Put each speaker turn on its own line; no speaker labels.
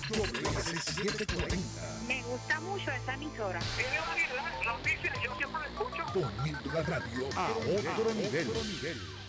WS740.
Me gusta mucho esta emisora.
Tiene variedad, noticias, yo siempre la escucho.
Poniendo la radio a otro nivel.